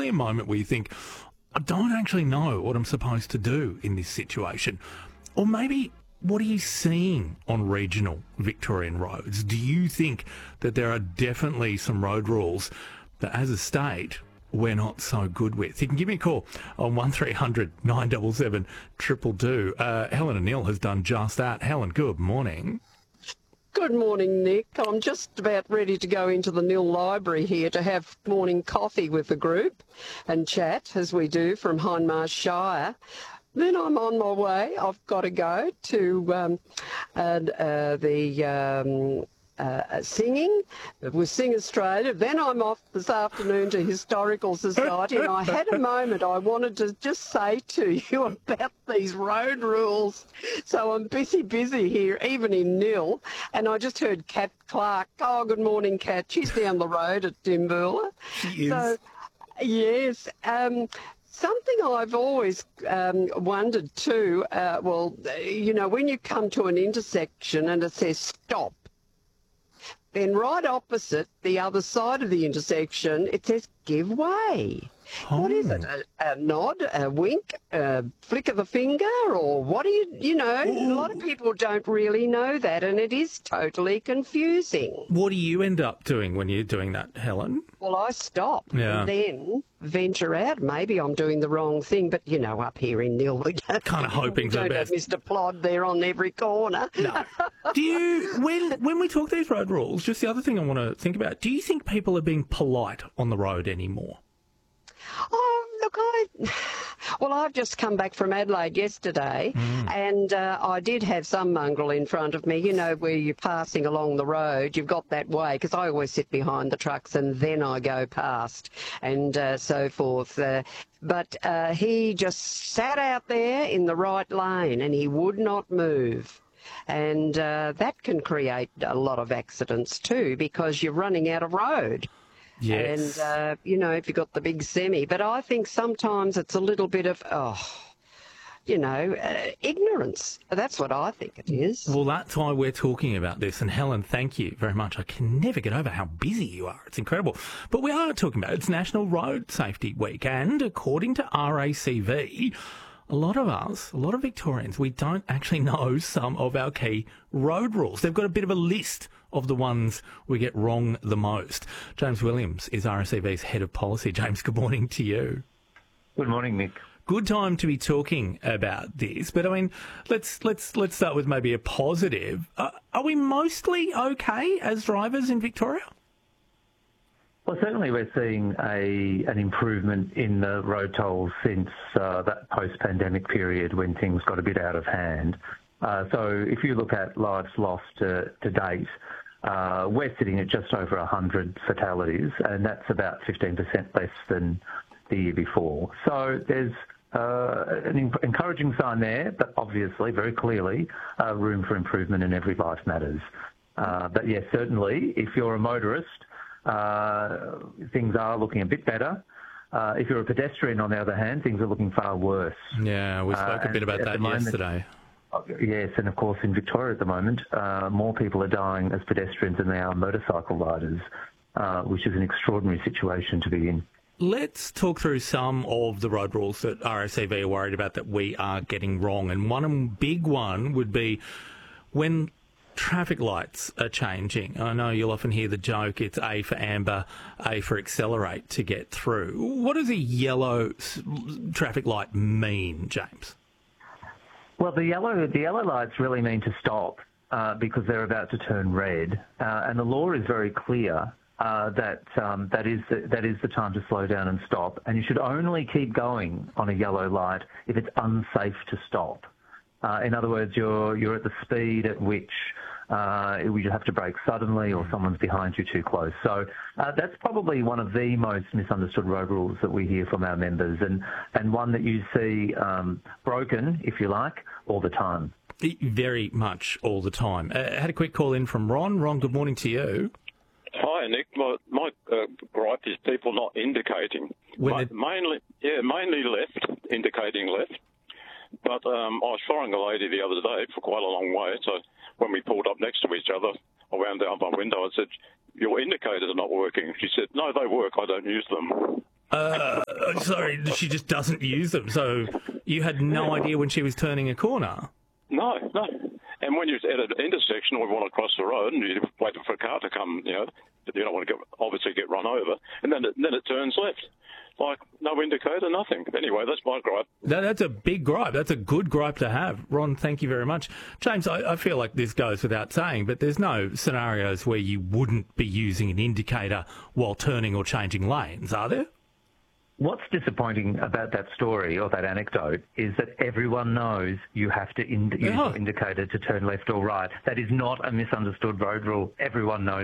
a moment where you think, I don't actually know what I'm supposed to do in this situation. Or maybe, what are you seeing on regional Victorian roads? Do you think that there are definitely some road rules that, as a state, we're not so good with? You can give me a call on 1300 977 222. Helen O'Neill has done just that. Helen, good morning. Good morning, Nick. I'm just about ready to go into the Nil Library here to have morning coffee with the group and chat, as we do, from Hindmarsh Shire. Then I'm on my way. I've got to go to singing with Sing Australia. Then I'm off this afternoon to Historical Society, and I had a moment I wanted to just say to you about these road rules. So I'm busy here, even in Nil, and I just heard Kat Clark. Oh, good morning, Kat. She's down the road at Dimboola. She is. So, yes. Something I've always wondered too, when you come to an intersection and it says stop, then right opposite the other side of the intersection, it says give way. Oh. What is it? A nod, a wink, a flick of a finger, or what do a lot of people don't really know that, and it is totally confusing. What do you end up doing when you're doing that, Helen? Well, I stop and then venture out. Maybe I'm doing the wrong thing, but, up here in Nil, we don't, kind of hoping for the best. Have Mr. Plod there on every corner. No. Do you, when we talk these road rules, just the other thing I want to think about, do you think people are being polite on the road anymore? Oh, look, I've just come back from Adelaide yesterday, and I did have some mongrel in front of me, where you're passing along the road. You've got that way, because I always sit behind the trucks and then I go past and so forth. But he just sat out there in the right lane and he would not move. And that can create a lot of accidents too, because you're running out of road. Yes. And, if you've got the big semi. But I think sometimes it's a little bit of, ignorance. That's what I think it is. Well, that's why we're talking about this. And Helen, thank you very much. I can never get over how busy you are. It's incredible. But we are talking about it's National Road Safety Week. And according to RACV, a lot of Victorians, we don't actually know some of our key road rules. They've got a bit of a list of the ones we get wrong the most. James Williams is RACV's head of policy. James, good morning to you. Good morning, Nick. Good time to be talking about this, but I mean, let's start with maybe a positive. Are we mostly okay as drivers in Victoria? Well, certainly we're seeing an improvement in the road tolls since that post-pandemic period when things got a bit out of hand. So if you look at lives lost to date, we're sitting at just over 100 fatalities, and that's about 15% less than the year before. So there's an encouraging sign there, but obviously, very clearly, room for improvement in every life matters. But yes, certainly, if you're a motorist, things are looking a bit better. If you're a pedestrian, on the other hand, things are looking far worse. Yeah, we spoke a bit about that yesterday. Yes, and of course in Victoria at the moment, more people are dying as pedestrians than they are motorcycle riders, which is an extraordinary situation to be in. Let's talk through some of the road rules that RACV are worried about that we are getting wrong. And one big one would be when traffic lights are changing. I know you'll often hear the joke, it's A for amber, A for accelerate to get through. What does a yellow traffic light mean, James? Well, the yellow lights really mean to stop because they're about to turn red. And the law is very clear that is the time to slow down and stop. And you should only keep going on a yellow light if it's unsafe to stop. In other words, you're at the speed at which you have to brake suddenly or someone's behind you too close. So that's probably one of the most misunderstood road rules that we hear from our members, and one that you see broken, if you like, all the time. Very much all the time. I had a quick call in from Ron. Ron, good morning to you. Hi, Nick. My gripe is people not indicating. Mainly left, indicating left. But I was following a lady the other day for quite a long way, so when we pulled up next to each other, I wound down my window and said, "Your indicators are not working." She said, "No, they work. I don't use them." Sorry, she just doesn't use them. So you had no idea when she was turning a corner? No. And when you're at an intersection or you want to cross the road and you're waiting for a car to come, you don't want to obviously get run over, and then it turns left. Like, no indicator, nothing. Anyway, that's my gripe. That's a big gripe. That's a good gripe to have. Ron, thank you very much. James, I feel like this goes without saying, but there's no scenarios where you wouldn't be using an indicator while turning or changing lanes, are there? What's disappointing about that story or that anecdote is that everyone knows you have to use your indicator to turn left or right. That is not a misunderstood road rule. Everyone knows